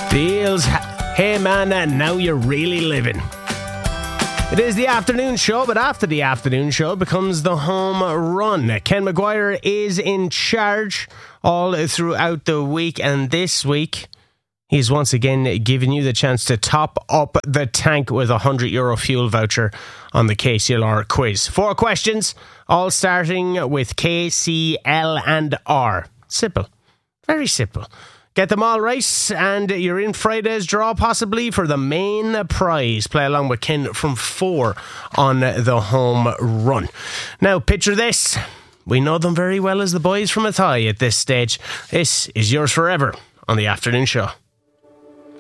Deals. Hey man, now you're really living. It is the afternoon show, but after the afternoon show becomes the home run. Ken Maguire is in charge all throughout the week, and this week he's once again giving you the chance to top up the tank with a €100 fuel voucher on the KCLR quiz. 4 questions, all starting with K, C, L and R. Simple. Very simple. Get them all right, and you're in Friday's draw, possibly, for the main prize. Play along with Ken from 4 on the home run. Now, picture this. We know them very well as the boys from Athy at this stage. This is yours forever on the afternoon show.